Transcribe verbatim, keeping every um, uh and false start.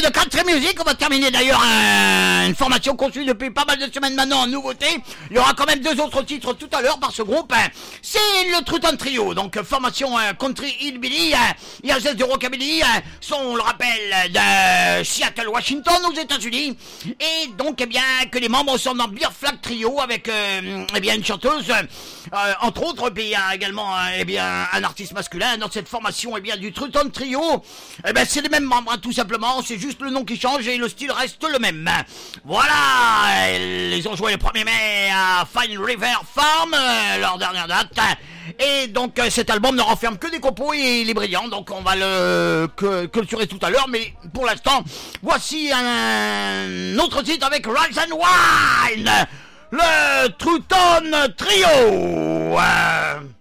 de country music. On va terminer d'ailleurs un, une formation conçue depuis pas mal de semaines maintenant en nouveauté. Il y aura quand même deux autres titres tout à l'heure par ce groupe. C'est le Truton Trio, donc formation euh, country hillbilly, euh, irlandaise de rockabilly, euh, sont, on le rappelle, de Seattle, Washington, aux États-Unis. Et donc, eh bien, que les membres sont dans Beer Flag Trio avec, euh, eh bien, une chanteuse, euh, entre autres, puis il y a également, euh, eh bien, un artiste masculin dans cette formation, eh bien, du Truton Trio. Eh bien, c'est les mêmes membres, hein, tout simplement. C'est juste le nom qui change et le style reste le même. Voilà, ils ont joué le premier mai à Fine River Farm, euh, leur dernière date. Et donc euh, cet album ne renferme que des compos et il est brillant, donc on va le que, clôturer tout à l'heure, mais pour l'instant, voici un autre titre avec Rise and Wine, le Truton Trio. Euh...